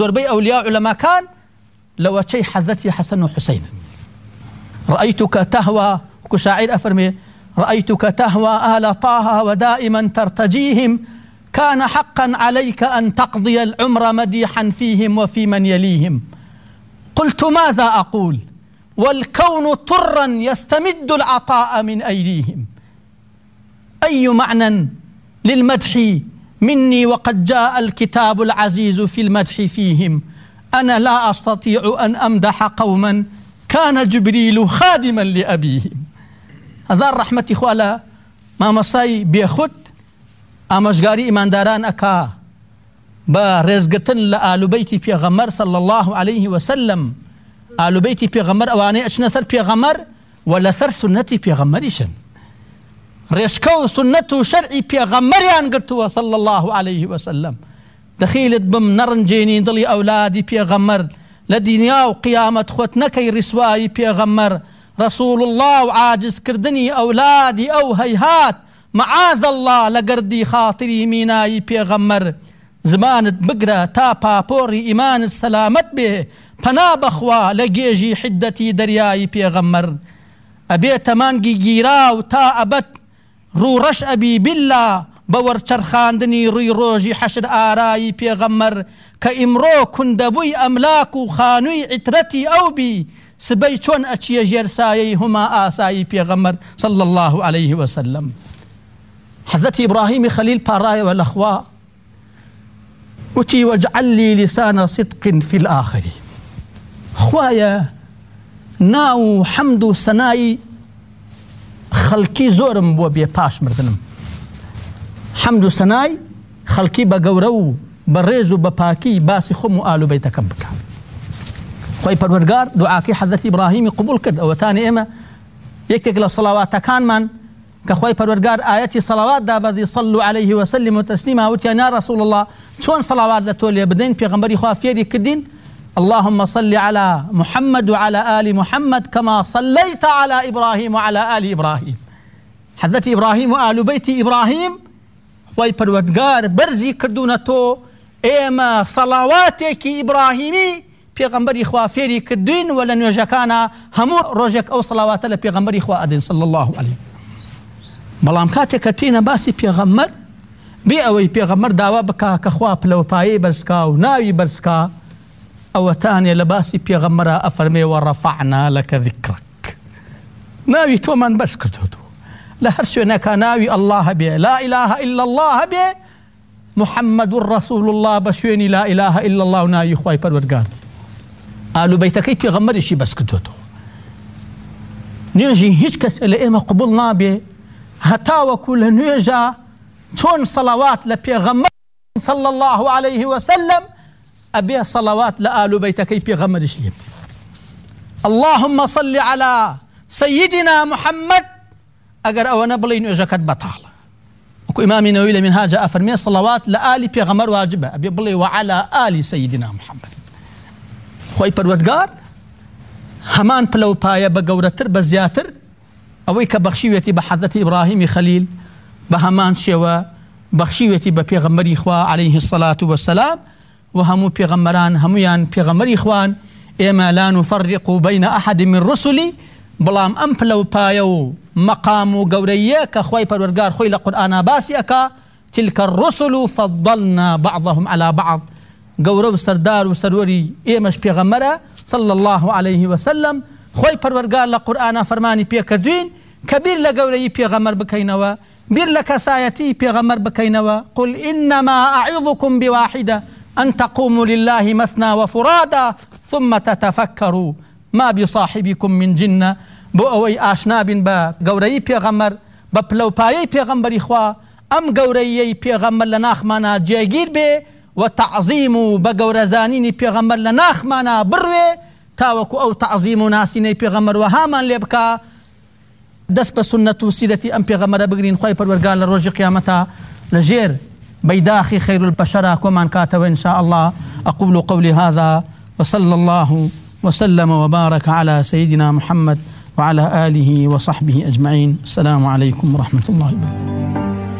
زۆربەی ئەولیا عولەماکان لەوەچەی حەزەتی حەسەن و حوسەین. رأيتك تهوى كشاعر أفرمي رأيتك تهوى آل طه ودائما ترتجيهم كان حقا عليك أن تقضي العمر مديحا فيهم وفي من يليهم. قلت ماذا أقول والكون طرا يستمد العطاء من أيديهم. أي معنى للمدح مني وقد جاء الكتاب العزيز في المدح فيهم. أنا لا أستطيع أن أمدح قوما كان جبريل خادما لأبيهم. هذا الرحمة إخوالا ما مصاي بيخد ئاماژگاری ئیمانداران ئەکا بە ڕێزگرتن لە ئالوبەیتی پێغەمبەر صلى الله عليه وسلم. ئالوبەیتی پێغەمبەر ئەوانەی ئەچنە سەر پێغەمبەر و لەسەر سنەتی پێغەمبەریشن، ڕێشکە و سنەت و شەرعی پێغەمبەریان گرتووە صلى الله عليه وسلم. دەخیلت بم نەڕنجێنی دڵی ئەولادی پێغەمبەر لە دینیا و قیامەت خۆت نەکەی ڕیسوایی پێغەمبەر رسول الله و عاجزکردنی ئەولادی ئەو هەیهات معاذ الله لقردي خاطري ميناي بيغمر. زمانت بقرة تا بابوري إيمان السلامت به پنا بخوا لقيجي حدتي درياي بيغمر. أبيت مانجي جيراو تا أبت رو رش أبي بالله بور چرخاندني روي روجي حشر آراي بيغمر. كإمرو كندبوي أملاكو خانوي عترتي أو بي سبي چون أچي جرساي هما آساي بيغمر صلى الله عليه وسلم. حضرت إبراهيم خليل باراي والأخوة وتي واجعل لي لسان صدق في الآخر. خوايا ناو حمد سناي خلقي زورم وبي باش مردنم. حمد سناي خلقي بقورو بريزو بباكي باسي خم آلو بيتك بك. خواي پروردگار دعاكي حضرت إبراهيم قبول كد أو تاني إما يكتك لصلوات كان من كخوي پروردگار آياتي صلوات دابذي صلوا عليه وسلم وتسليما وتيان يا رسول الله شون صلوات لتولي بدين پیغمبري خواه فيري كدين. اللهم صل على محمد وعلى آل محمد كما صليت على إبراهيم وعلى آل إبراهيم. حضرت إبراهيم وآل بيت إبراهيم خوي پروردگار برزي كردونتو إما صلواتك إبراهيمي پیغمبري خواه فيري كدين ولن يجكانا همو روجك أو صلوات لپیغمبري خواه أدين صلى الله عليه. بەڵام کاتێک کە تێنە باسی پێغەمبەر بێ ئەوەی پێغەمبەر داوا بکا کە خوا پلەپایەی بەرزکا و ناوی بەرزکا ئەوەتانێ لە باسی پێغەمبەرە ئەفەرمێ وەڕەفەعنا لەکە ذیکرەک. ناوی تۆمان بەرز کردووە لە هەر شوێنەکە ناوی ئەڵڵاه هەبێ لا إله إلا الله هەبێ محەممەد ڕەسوول الله بە شوێنی لا إله إلا الله و ناوی خوای پەروەردگار. ئالوبەیتەکەی پێغەمبەریشی بەرز کردووەتەوە. نوێژی هیچ کەس لە ئێمە قبول نابێ هتاوكو لنويجا چون صلوات لبيغمر صلى الله عليه وسلم أبي صلوات لآل بيتكي بيغمر شليم. اللهم صل على سيدنا محمد أقر أو نبلي نويجا كد بطالة وكو إمامي نويل من هاجة أفرمي صلوات لآل بيغمر واجبة أبي بلي وعلى آل سيدنا محمد. خوي پروردگار همان پلو پايا بقورتر بزياتر أوي كبخشيوتي بحضرت إبراهيم خليل بهمان شوا بخشيوتي ببيغمري إخوة عليه الصلاة والسلام وهمو بيغمران هميان بيغمري إخوان إما لا نفرق بين أحد من رسلي بلام أمبلو بايو مقام قوريك أخوي پروردگار خوي لقرآن باسيك تلك الرسل فضلنا بعضهم على بعض. قورو سردار وسروري إيمش بيغمرة صلى الله عليه وسلم خوي پروردگار لقرآن فرماني بيكردين كبير لقوري بيغمر بكينوا بير لكسايتي بيغمر بكينوا قل إنما أعظكم بواحدة أن تقوموا لله مثنى وفرادا ثم تتفكروا ما بصاحبكم من جنة. بو أوي آشنابين با قوري بيغمر بپلو پايي بيغمبر إخوا أم قوري بيغمر لناخ مانا جيگير بي وتعظيموا بقورزانين بيغمر لناخ مانا بروي تاوكو أو تعظيم ناسيني بيغمر وهامان ليبكا دس بسنة سيدتي أم بيغمر بقرين خوي پروردگار لروج قيامتا لجير بيداخي خير البشرة كمان كاتب إن شاء الله. أقول قولي هذا وصلى الله وسلم وبارك على سيدنا محمد وعلى آله وصحبه أجمعين. السلام عليكم ورحمة الله وبركاته.